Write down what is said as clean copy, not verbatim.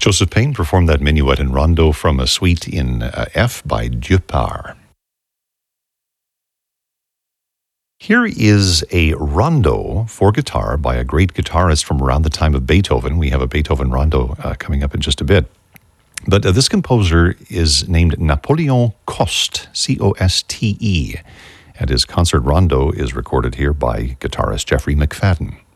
Joseph Payne performed that minuet and rondo from a suite in F by Dupart. Here is a rondo for guitar by a great guitarist from around the time of Beethoven. We have a Beethoven rondo coming up in just a bit. But this composer is named Napoleon Coste, C-O-S-T-E. And his concert rondo is recorded here by guitarist Jeffrey McFadden.